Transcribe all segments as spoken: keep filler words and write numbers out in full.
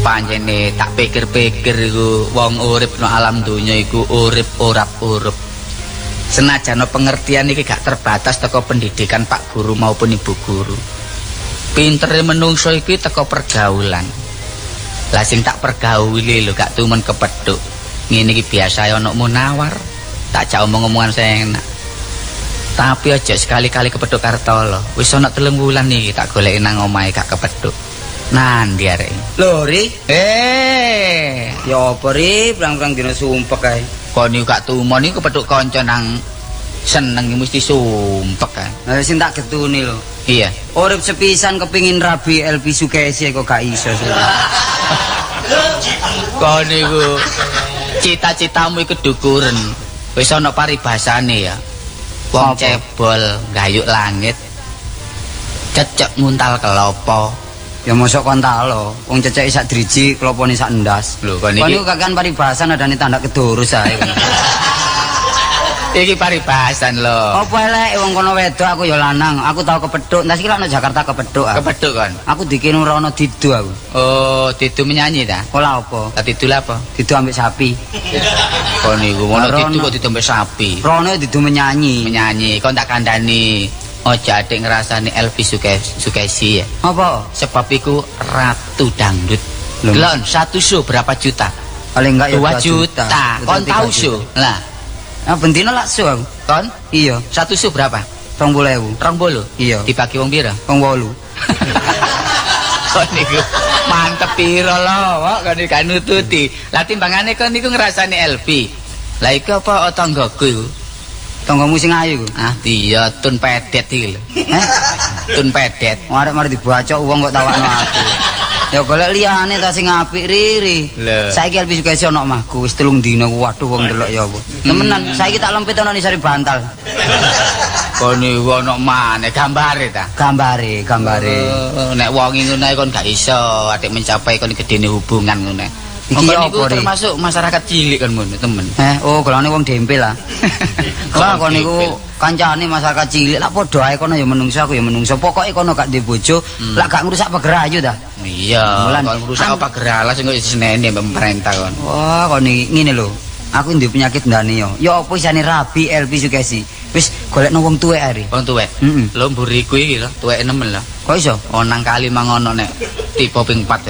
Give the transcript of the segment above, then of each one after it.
Panjene tak pikir-pikir iku wong urip no alam donya iku urip urap-urup. Senajan pengertian iki gak terbatas teko pendidikan Pak Guru maupun Ibu Guru. Pintere menungso iki teko pergaulan. Lah sing tak pergauli lho gak tumen kepethuk. Ngene iki biasa ana munawar. Tak jak omong-omongan sing enak. Tapi aja sekali-kali kepethuk Kartolo. Wis ana telung wulan iki tak goleki nang omahe gak kepethuk. Nandi arek. Lho, Ri. Eh, Ya apa, Ri? Prang-prang dina sumpek kae. kon iki gak tumon iki kepethuk kanca nang seneng mesti sumpek kae. Lah sing tak getuni lho. Iya. Urip sepisan kepingin rabi Elvi Sukesi kok gak iso. Kon niku cita-citamu iku dukuren. Wis ana paribasane ya. Wong cebol gayuk langit. Cecek nguntal kelopo. Ya mosok kon tak lho, wong ceceki sak driji, klopone sak ndas. Lho kon Kon iki niku kakean paribasan adane tanda kedurus ae. iki paribasan lho. Apa elek wong kono wedok aku ya lanang, aku tau kepethuk. Ndas iki lak nang Jakarta kepethuk. Kepethuk kon. Aku dikene rono didu aku. Oh, didu menyanyi ta? Ola apa? Lah didu apa? Didu ambek sapi. Kon niku ngono Rono. didu kok didu ambek sapi. Rono didu menyanyi. Menyanyi, kon tak kandhani. Ojo adik ngrasani Elvi Sukesi ya. Apa? Sebab iku ratu dangdut. Lho. Glon, satu show berapa juta? Paling enggak ya Dua dua juta. Kon tahu show? Lah, Ah bendino lak su aku. kon Iya, satu show berapa? rong puluh ewu. Rong bolu. Iya. Dibagi wong pira? Wong wolu. Kon niku mantep piro lho, kok kon iki gak nututi. Lah timbangane kon niku ngrasani Elvi. Lah iku apa tanggaku iku? Tanggamu sing ayu ku. Ah, iya tun pedet iki lho. Heh, Tun pedet. arek mari dibacok wong kok tawakno aku. Ya golek liyane ta sing apik riri. Lho. Saiki Elvi Sukesi ono omahku wis telung dina waduh wong delok ya apa. Temenan, saiki tak lempit ono Sari Bantal. Kon niku ono maneh gambare ta? Gambare, gambare. Oh, nek wong ngono ae kon gak iso atik mencapai kon gedene hubungan ngono. Iki Kon apa, niku Ri? termasuk masyarakat cilik kan ngono, temen. Eh, oh golane wong dempel lah. Wah, kon niku kancane masyarakat cilik lak padha ae kono ya menungso aku ya menungso. Pokoke kono gak ndek bojo, lak gak ngrusak pagerayu ta. Iya, Mulan. kon rusak An- apa geralas sing kok senene pemerintah kon. Wah, kon iki ngene lho. Aku ndek penyakit ndane yo. Ya apa isane rabi Elvi Sukesi. Wis golekno wong tuwek are. Wong tuwek. Heeh. Lho mburiku iki lho, tuweke nemen lho. Kok iso? Onang kali mangono nek tipe ping empat.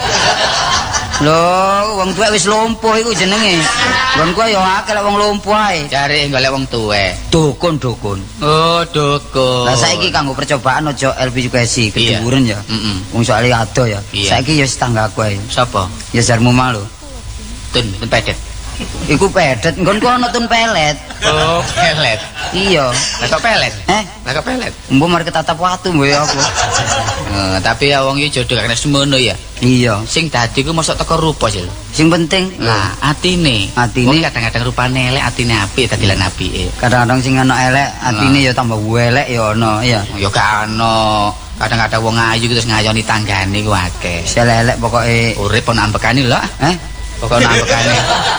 Lho, wong tuwek wis lumpuh iku jenenge. Nggonku ya akeh lek wong lumpuh ae. Cari golek wong tuwek. Dukun-dukun. Oh, dukun. Lah saiki kanggo percobaan aja Elvi Sukesi Iya. keduren ya. Heeh. Wong soalé ado ya. Iya. Saiki ya tetanggaku ae. Sapa? Ya jarmu malu. Tun, tun pedet. Iku pedet, nggonku ana tun pelet. Oh, pelet. Iya. Lah kok pelet? Eh, Lah kok pelet? mbok mari ketatap watu mbok ya aku. Eh, tapi ya wong iki jodoh gak kena semono ya. Iya. Sing dadi ku mosok teko rupa sih lho. Sing penting Lah, atine. Atine. Wong kadang-kadang rupane elek, atine apik, dadilan apike. kadang-kadang sing ana elek atine ya tambah welek ya ana ya. Ya gak ono. Kadang-kadang wong ayu terus ngayoni tanggane ku akeh. Selelek pokoke. Urip pon ambekane lho. Eh, Pokoke ambekane.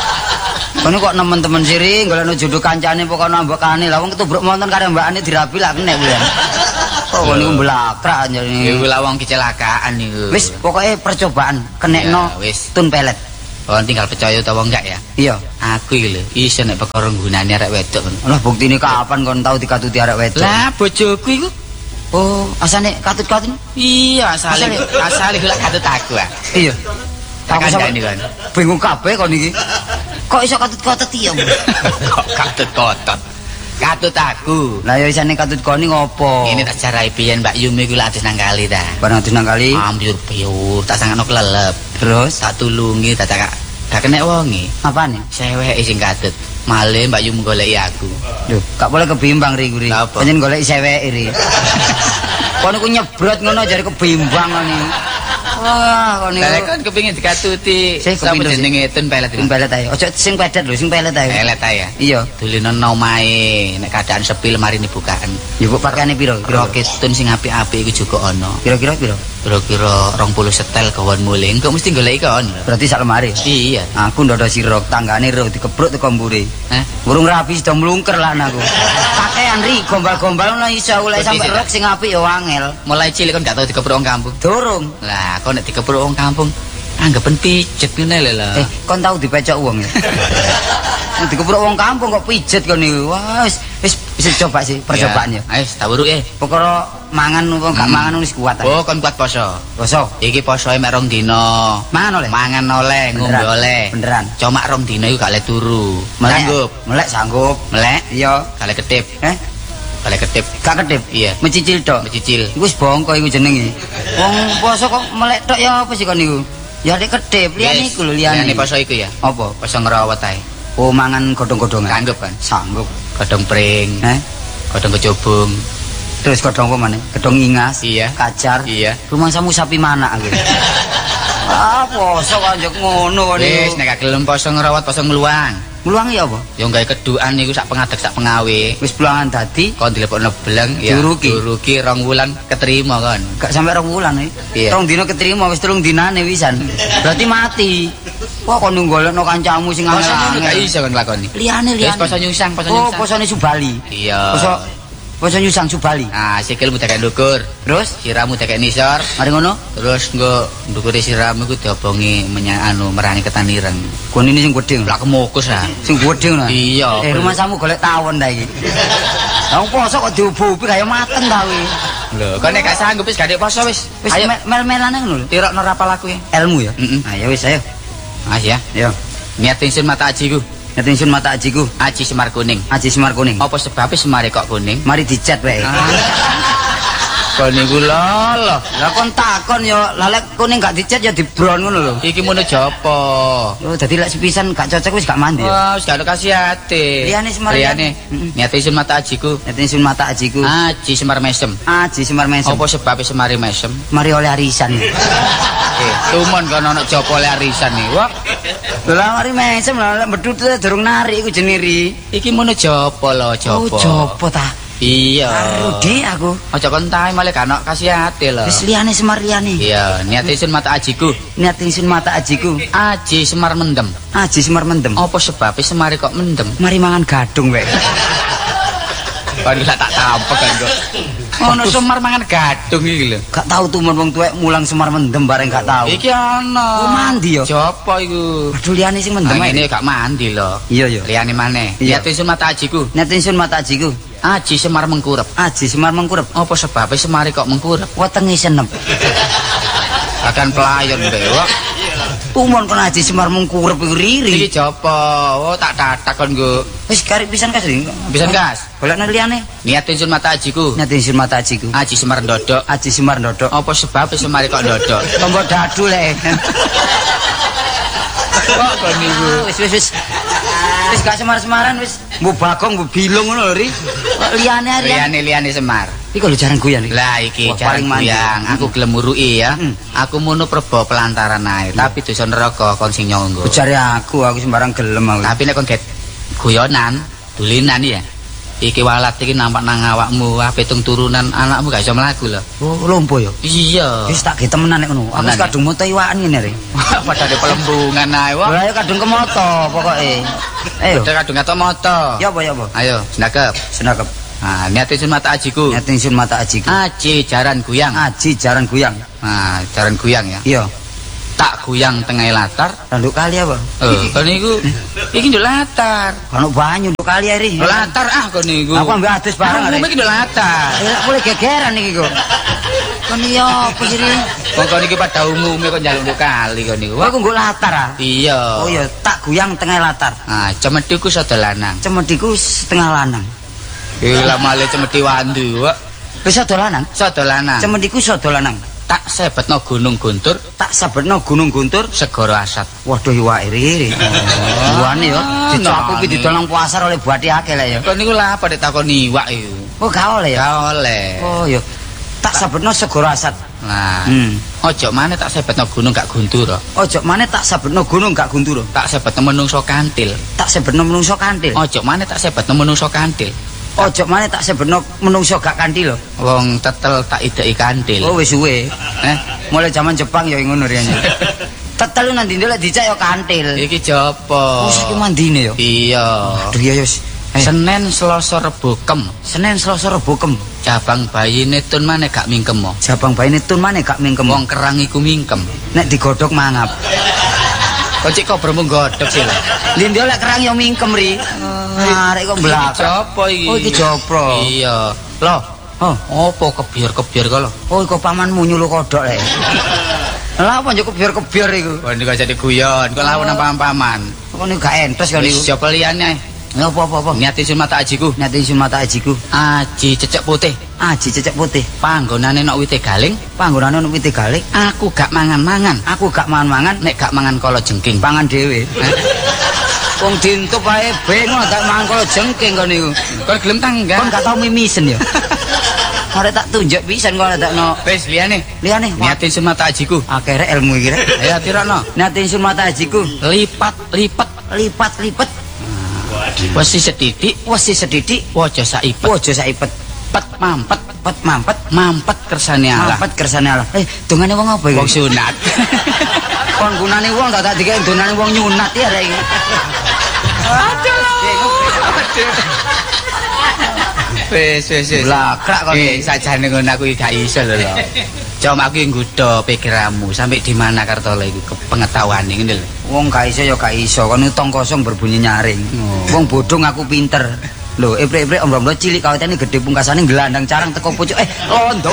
kono kok nemen-temen siri golekno jodoh kancane pokoke ambekane. Lah wong ketubruk monten karo mbakane dirapi lak kena kuwi. Kok niku mblakrak Iku jane. lah wong kecelakaan niku. Wis pokoke percobaan kenekno Ya, wis. tun pelet. Oh, tinggal percaya utawa enggak ya. Iya. Aku iki lho, iso nek perkara nggunane arek wedok. Lah buktine kapan kon tau dikatuti arek wedok? Lah bojoku iku Oh, asane katut-katut. iya asale Asale? asale gula katut aku ah. Iya. Tak Aku sampe kandhani kon. bingung kabeh kon iki. Kok iso katut-katut iya? Bu? Kok katut kotot. Katut aku. Lah ya isane katut koni ngopo? Ini tak jarai piyen Mbak Yumi ku lak adus nang kali ta. barang adus nang kali. Ambyur piur, tak sangano kelelep. Terus Tak tulungi tak tak gak kena wonge. apane? Cewek sing katut. Male Mbak Yumi goleki aku. Lho, gak boleh kebimbang ri guri. Lah apa? Panjen golek seweke ri. Kon niku nyebrot ngono jare kebimbang kon iki. Wah, kon Lah niku kan kepengin dikatuti. Sih, Sapa kepindho, jenenge Tun pelet sing itu? pelet ae. Ojo sing pedet lho, sing pelet ae. Pelet ta ya. Iya. Dulinen omahe nek keadaan sepi lemari ini bukaan. Ya kok pakaiane piro? Roket Tun sing apik-apik iku juga ana. Kira-kira piro? Kira-kira rong puluh setel gawan mulih. Engko mesti goleki kon. Berarti sak lemari. Iya. Aku ndodo sirok tanggane ro dikebruk teko mburi. Hah? Burung rapi sudah melungker lah anakku. Pakaian ri gombal-gombal ono iso oleh Berarti sampe sih, rok sing apik ya wangel. Mulai cilik kon gak tau dikepruk wong kampung. Durung. Lah, kon nek dikepruk wong kampung Anggapan pijet ngene lho lah. Eh, kon tau dipecok wong ya. Dikepruk wong kampung kok pijet kon niku. Wah, wis wis wis coba sih percobaan ya. Ayo tak weruke. Pokoknya mangan apa gak mangan wis kuat. Oh, kon kuat poso. Poso. Iki posoe mek rong dina. Mangan oleh. Mangan oleh, ngombe oleh. Beneran. Cuma rong dina iku gak le turu. Sanggup. Melek sanggup. Melek? Iya. Gak le ketip. Eh? Gak le ketip. Gak ketip. Iya. Mencicil tok. Mencicil. Iku wis bongko iku jenenge. Wong poso kok melek tok ya apa sih kon niku? Ya nek ketip, liyane iku lho liyane. Liyane poso iku ya. Apa? Poso ngerawat ae. Oh, mangan godhong-godhongan. Sanggup kan? Sanggup. Godhong pring. Eh? Godhong kecubung. Terus godhong apa maneh? Godhong ingas. Iya. Kacar. Iya. Rumah samu sapi mana aku. Ah, poso kok njuk ngono kok niku. Wis nek gak gelem poso ngerawat poso ngluwang. Ngluwang ya apa? Ya gawe kedukan niku sak pengadeg sak pengawe. Wis pulangan dadi Kon dilepokno bleng ya. Duruki. Duruki rong wulan keterima kon. gak sampe rong wulan iki. Iya. Rong dina keterima wis telung dinane wisan. Berarti mati. Wah kon nggolekno kancamu sing Poso angel. gak iso kon lakoni. Liyane Wis liyane. poso nyusang, poso Oh, nyusang. posone Subali. Iya. Poso poso nyusang Subali. Nah, sikilmu tekek ndukur. Terus Siramu tekek nisor. mari ngono, Terus nggo ndukure siramu iku diobongi menyang anu merangi ketan ireng. kon ini sing gedhe. Lah kemukus ah. Sing gedhe ngono. Iya. Eh rumah samu golek tawon ta iki. Lah poso kok diubu-ubi kaya mateng ta kuwi. Lho, kon nek gak sanggup wis gak ndek poso wis. Wis Ayo mel-melane ngono lho. tirokno rapal aku ya. Ilmu ya. Heeh. Nah, ya wis ayo. Mas ya. Yo. Niat ingsun mata ajiku. Ngerti ingsun mata ajiku. Aji semar kuning. Aji Semar kuning. Apa sebabnya semare kok kuning? Mari dicet wae. Kon niku lho. Lah kon takon yo, lah lek kuning gak dicet ya dibron ngono lho. Iki mono jopo. Yo dadi lek sepisan gak cocok wis gak mandi. Wah, wis gak kasih ati. Liyane semar Liyane. Heeh. Niat ingsun mata ajiku. Ngerti ingsun mata ajiku. Aji semar mesem. Aji Semar mesem. Apa sebabnya semare mesem? Mari oleh arisan. Eh, tumon kono ana jopo le arisan nih. Wah, Lah mari mesem lah lek medhut durung narik iku jeniri. iki mono jopo lho, jopo. Oh, jopo ta? Iya. Rudi aku. Aja kon tae malah gak ono kasih ati lho. Wis liyane Semar liyane. Iya, niat ingsun mata ajiku. Niat ingsun mata ajiku. Aji semar mendem. Aji Semar mendem. Apa sebabnya semare kok mendem? Mari mangan gadung wae. Kan gak tak tampek kan kok. Ono semar mangan gadung iki lho. Gak tahu tuh wong tuwek mulang Semar mendem bareng gak tahu. Iki ono. Oh, mandi yo. Jopo iku? Aduh liyane sing mendem Nah, ae. ini gak mandi lho. Iya yo. Liyane maneh. Iya. Niat ingsun mata ajiku. Niat ingsun mata ajiku. Aji semar mengkurep. Aji Semar mengkurep. Apa sebabnya semare kok mengkurep? Wetenge senep. Akan pelayon bewok. Umon kon Aji Semar mengkurep iku riri. Iki jopo? Oh, tak tatak kon nggo. Wis karek pisan kas iki. Pisan gas. Golekno liyane. Niat ingsun mata ajiku. Niat ingsun mata ajiku. Aji semar ndodok. Aji Semar ndodok. Apa sebabnya semare kok ndodok? Tombo dadu lek. Kok kon niku? Wis wis wis. Wis gak semar-semaran wis. Mbok bagong mbok bilung ngono lho ri. Kok liyane ari. Liyane liyane semar. Iki lho jarang goyan iki. Lah iki Wah, jarang paling mandi. goyang. Aku gelem murui ya. Hmm. Aku mono prebo pelantaran ae, tapi dosa neraka kon sing nyonggo. Bujare aku, aku sembarang gelem aku. Tapi nek kon get guyonan, dulinan ya. Iki walat iki nampak nang awakmu, ah pitung turunan anakmu gak iso mlaku lho. Oh, lompo ya. Iya. Wis tak ge temenan nek ngono. Aku Temenan, wis kadung moto iwakan ngene ri. Padahal pelembungan ae wah. Lah ayo kadung kemoto pokoke. Ayo. Padahal kadung ngato moto. Ya apa ya apa? Ayo, snakep. Senakep. Nah, niat ingsun mata ajiku. Niat ingsun mata ajiku. Aji jaran guyang. Aji jaran guyang. Nah, jaran guyang ya. Iya. Tak guyang tengah latar. Tanduk kali apa? Eh, kon niku iki nduk latar. Ono banyu nduk kali ri. Nduk latar ah kon niku. Aku ambek adus barang Aku arek. iki nduk latar. Eh, boleh gegeran iki kok. Kon iya apa sih ri? Wong kon iki pada umume kok njaluk nduk kali kon niku. Kowe ku nggo latar ah. Iya. Oh iya, tak guyang tengah latar. Nah, cemediku sada lanang. Cemediku setengah lanang. Gila male cemedi wandu, Wak. Wis sada lanang. Sada lanang. Cemediku sada lanang. Tak sebetno gunung guntur, Tak sabetno gunung guntur. segoro asat. Waduh iwake ri. Iwane yo dicakupi nah, didol nang pasar oleh buati akeh lek yo. Kon niku lha pada takon iwak iku. Oh gak oleh ya. Gak oleh. Oh yo. Tak sabetno segoro asat. Nah, Hmm. ojo maneh tak sebetno gunung gak guntur. Ojo maneh tak sabetno gunung gak guntur. Tak sebetno menungso kantil. Tak sebetno menungso kantil. Ojo maneh tak sebetno menungso kantil. Ojo maneh tak sebetno menungso gak kantil lho. Wong tetel tak ideki kantil. Oh wis suwe. Eh, Mulai zaman Jepang ya ngono riyen. Tetel nanti ndelok dicek ya kantil. iki jopo? Oh saiki mandine yo. Iya. Aduh ya wis. Eh, Senin, Selasa, Rebo, Kem. Senin Selasa Rebo Kem. Cabang bayine tun maneh gak mingkem mo. Jabang baine tun maneh gak mingkem. Wong kerang iku mingkem. Nek digodhog mangap. Kok cek kok bermu godhog sih lah. Lindho lek kerang yo mingkem ri. Arek kok blak. Copo iki? Oh iki jopro. Iya. Loh, Oh, opo kebiar-kebiar kok lho? oh iku pamanmu nyuluh kodhok lek. Lah apa njuk kebiar-kebiar iku? Kok niku jadi guyon, kok lawan paman-paman. Kok niku gak entes kok niku. Wis siapa liyane? Ya apa-apa. Niati sun mata ajiku. Nyati sun mata ajiku. Aji cecek putih. Aji cecek putih. Panggonane nok wite galing, Panggonane ono wite galih. aku gak mangan-mangan. Aku gak mangan-mangan, Nek gak mangan kala jengking. pangan dhewe. Wong dintup ae bengok gak mangan karo jengking kok niku. Kon gelem tangga. Kon gak tau mimisen ya. Arek tak tunjuk pisan kok takno. Wis liyane. Liyane Niati sun mata ajiku. akhire ilmu iki rek. Ayo tirono. Nyati sun mata ajiku. Lipat-lipat. Lipat-lipat. Wesi sedidik, Wesi sedidik, waja saipet. aja saipet. Pet mampet, Pet mampet, mampet kersane Allah. mampet kersane Allah. Eh, dongane wong apa iki? Wong sunat. Kon gunane wong tak tak dikek donane wong nyunat ya rek iki. Wis wis wis. Blakrak kon Eh, iki. sajane ngono aku iki gak iso lho. lho. Cuma aku iki nggodha pikiranmu sampai di mana Kartolo iku kepengetahuane ngene lho. Wong gak iso ya gak iso, kon tong kosong berbunyi nyaring. Oh. Wong bodho ngaku pinter. Lho, eprek-eprek om-om cilik kawetane gedhe pungkasane gelandang carang teko pucuk. Eh, londo.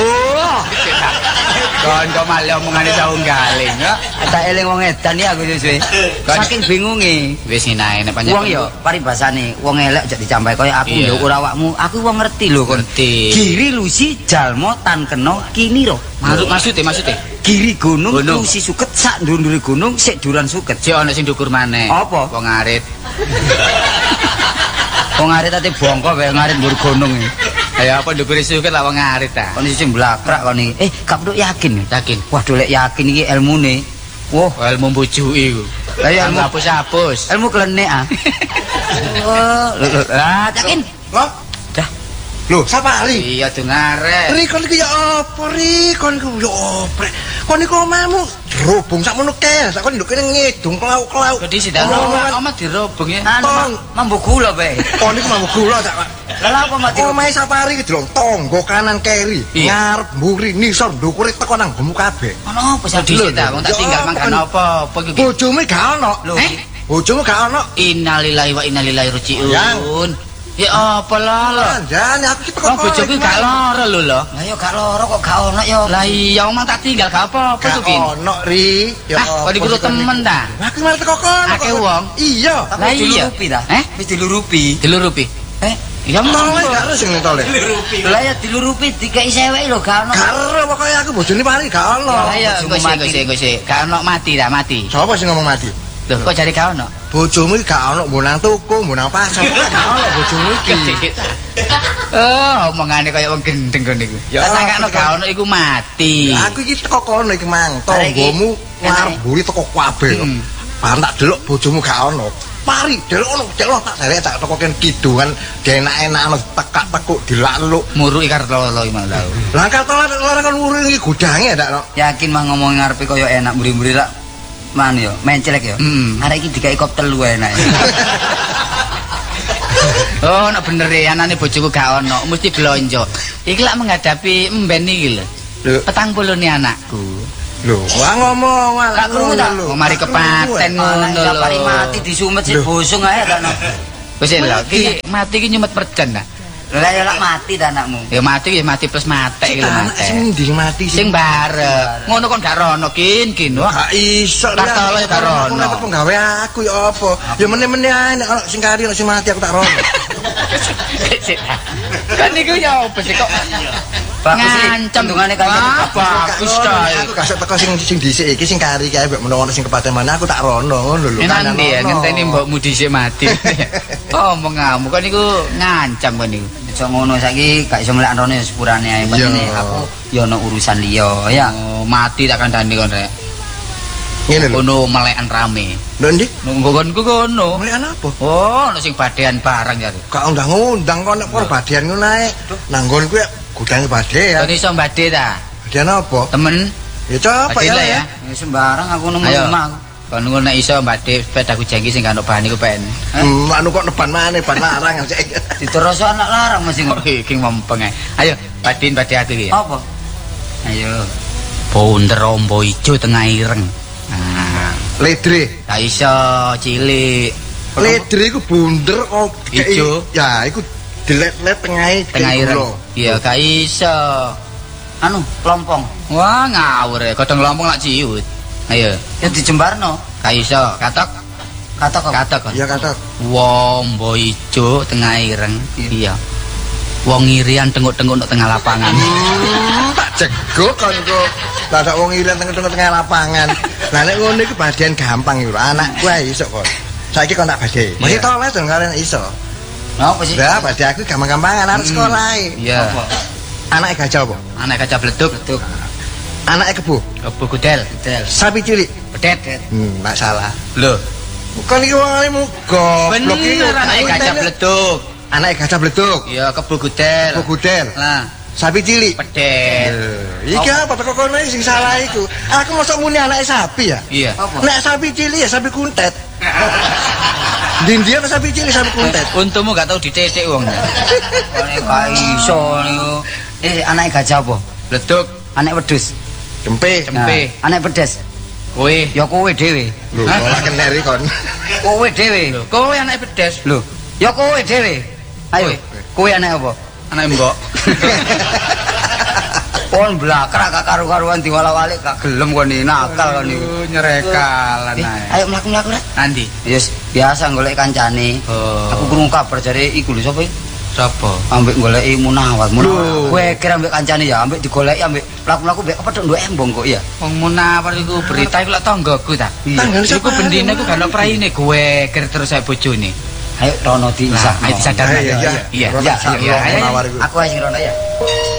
Kon kok malah omongane saung galing ya. Tak eling wong edan ya aku suwe. Kon- Saking bingunge. Wis nginae nek Wong ya paribasane wong elek aja dicampake kaya aku Iya. nduk ora awakmu. Aku wong ngerti lho kon. Ngerti. Giri lusi jalma tan kena kiniro. Maksud maksudnya maksudnya. Giri gunung, Gunung. lusi suket sak ndundure gunung sik duran suket. Sik ana sing ndukur maneh. Apa? Wong arit. Wong arit ate bongko wae ngarit mbur gunung iki. Ayo apa ndukur suket lah wong arit ta. Kon sing blakrak kon iki. Eh, gak perlu yakin. Yakin. Waduh lek yakin iki ilmune. Wah, Ilmu mbujuki iku. Lah ya, ilmu- hapus-hapus. ilmu klenik ah. Oh, lho, lho. Lah, yakin. Loh, Dah. lho, sapa Ri? Iya dengarek. Ri kon iki ya apa Ri? Kon iku ya oprek. Kon iku omamu robong sakmono kae, sak kon nduk kene ngedung kelauk-kelauk. Kok disi dah Oh, oma oma dirobong ya. Anu, Tong. Ma- mambu gula bae. Kon iku mau gula tak. Lah apa mati? Omahe Sapari iki delok tangga kanan keri, Iya. ngarep mburi nisor ndukure teko nang gomu kabeh. Ono apa sih? Kok disi ta wong tak Ya tinggal apa, mangkan kan? apa apa iki. Bojomu gak ono. Lho, Eh? Bojomu gak ono. Innalillahi wa inna ilaihi rajiun. Yang. Ya apa lah. Jane aku iki teko. Wong bojoku gak lara lho lho. lah yo gak loro kok gak ono yo. Lah iya omong tak tinggal gak apa-apa Gak tuh Kin. ono Ri. Ya Ah, kok apa dikuru sih kon temen iki? ta? Aku malah teko kono. Akeh kok. wong. Iya. Tapi Lah iya. dilurupi ta? Eh? Wis dilurupi. Dilurupi. Eh, Ya Tole mong. gak harus sing tole. lah ya dilurupi dikei sewek lho gak ono. Karo pokoke aku bojone pari gak ono. Lah iya bojomu engko sik engko mati. sik engko sik. Gak ono mati ta mati. Sapa sing ngomong mati? Lho kok jare gak ono? Bojomu iki gak ono mbok nang toko, mbok nang pasar. Gak ono bojomu iki. Oh, omongane kaya wong gendeng kon niku. Ya, Tak sangkano apa, gak ono iku mati. Aku iki teko kono iki mang. Arek iki, Tonggomu ngarep enake. mburi teko kabeh. Hmm. Bareng tak delok bojomu gak ono. Pari delok ono, delok tak derek tak teko kene kidungan enak-enak tekak-tekuk dilaluk. Muruki Kartolo iki mau tau. Lah kata lara kan urung iki gudange ndak no. Yakin mah ngomong ngarepe kaya enak mburi-mburi lak man yo, mencelek yo. Hmm. Arek iki dikai kop telu enak. Oh, nek bener ya anane bojoku gak ono, mesti blonjo. Iki lak menghadapi emben iki lho. Lho, Petang puluh nih anakku. lho, wah ngomong Gak krungu ta? Oh, mari kepaten ngono Ngono lho. pari mati disumet sik Lho. bosong ae ta. Wis lho, iki mati iki nyumet percen ta. Lah ya lak mati ta anakmu. Ya mati ya mati plus mati iki lho Anak mati. sing ndi mati Sing bareng. Ngono kon gak rono kin kin. Wah. Gak iso Kartolo ya gak rono. Aku nek penggawe aku ya apa? Ya meneh-meneh ae nek ono sing kari ono sing mati aku tak rono. Kan niku ya apa sih kok Bagus sih, ngancem tundungane kaya Ah, bagus ta. Aku gak sok teko sing sing dhisik iki sing kari kae mbek menawa ono sing kepaten mana aku tak rono ngono lho. Enak kanan ndi ya ono. ngenteni mbokmu dhisik mati. Omong kamu kan niku ngancam kan niku. Aja ngono saiki gak iso mlek rono ya sepurane ae penting Iya. aku ya ono urusan liya ya. Oh, mati tak kandhani kon rek. Ngene lho. Kono melekan rame. Lho ndi? Nunggu konku kono. Mulai ana apa? Oh, ono sing badean barang jare. Gak undang-undang kok nek perbadian ngono ae. Nanggon kuwi gudange badhe ya. Kon iso mbade ta? Badian apa? Temen. Ya coba Badhe ya. lah ya. Ya sembarang aku nemu Ayo. omah. Kon ngono nek iso mbade sepedaku jengki sing gak ono bahan iku pen. Hmm, anu kok neban maneh ban larang cek. Diteroso anak larang mesti Oh, ngono. iki mempeng ae. Ayo, badin bade aku iki ya. Apa? Ayo. Bunder ombo ijo tengah ireng. Nah, Ledre. gak iso cilik. Ledre iku bunder kok Ijo. Ya, iku dilet-let tengahe Tengah ireng. Iya, gak iso. Anu, lompong. Wah, ngawur ya, godhong lompong lak ciut. Ayo, Ya dijembarno. gak iso. Katok, Katok apa? katok. Iya kata. Wombo ijo tengah ireng. Iya. Wong irian tenguk-tenguk nang tengah lapangan. Tak jegok kon kok. Lah sak wong ilang tengah tengah lapangan. Lah nek ngono iku badian gampang iku. Anakku ae iso kon. Saiki kon tak badhe. Masih tau les dong kalian iso. Napa sih? Lah badhe aku gampang-gampangan arep sekolah ae. Iya. Apa? Anake gajah apa? Anak kaca bleduk. Betul. Anake kebo. Kebo gudel. Betul. Sapi cilik. Bedet. Hmm, mak salah. Lho, Kon iki wong alimu goblok iki. bener anak kaca bleduk. Anake gajah bleduk. Iya, kebo gudel. Kebo gudel. Lah, Sapi cilik. bedet. Eh, Iki apa teko kono iki sing salah iku? Aku mosok muni anake sapi ya. Iya. Apa? Nek sapi cilik ya sapi kuntet. Dindian sapi cilik sapi kuntet. Untungmu gak tau ditetik wong. Kone gak iso niku. Eh, anake gajah apa? Bleduk, Anak wedhus. Cempe. Cempe. Nah, anak pedes. kowe. Ya kowe dhewe. Lho, Hah? ora keneri kon. Kowe dhewe. Lho, kowe anak pedes. Lho, ya kowe dhewe. Ayo, kowe anak apa? Anak mbok. Pon blakrak gak karu-karuan diwala-walik gak gelem kon iki nakal kon niku. Aduh, nyerekalan Eh, ae. ayo mlaku-mlaku rek. Andi. Yes, biasa golek kancane. Oh. Aku krungu kabar jare iku lho sapa iki? Sapa? Ambek goleki Munawar. Munawar. Lho. Kowe kira ambek kancane ya, ambek digoleki ambek mlaku-mlaku mbek apa tok nduk embong kok ya. Wong Munawar iku berita iku lak tanggaku ta. Tanggane Iku sapa? bendine iku gak ono praine gue kira terus saya bojone. Ayo rono diisak. Nah, ayo disadar. Iya, iya. Iya. Rono Iya, sak iya, lo ayo, Munawar iku. Aku aja rono ya.